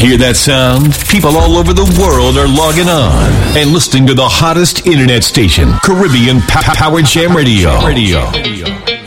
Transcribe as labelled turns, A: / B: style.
A: Hear that sound? People all over the world are logging on and listening to the hottest internet station, Caribbean Power Jam Radio.